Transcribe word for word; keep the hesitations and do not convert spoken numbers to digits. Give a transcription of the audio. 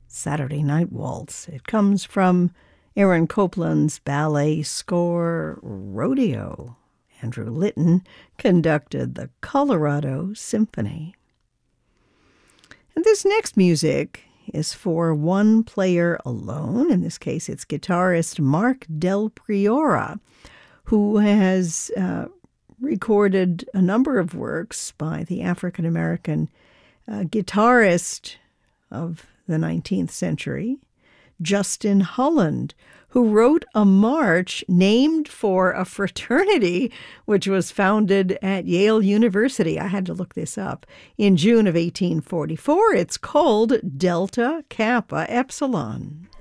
Saturday Night Waltz. It comes from Aaron Copland's ballet score, Rodeo. Andrew Litton conducted the Colorado Symphony. And this next music is for one player alone. In this case, it's guitarist Mark Del Priora, who has uh, recorded a number of works by the African-American uh, guitarist of the nineteenth century, Justin Holland, who wrote a march named for a fraternity which was founded at Yale University. I had to look this up. In June of eighteen forty-four, it's called Delta Kappa Epsilon.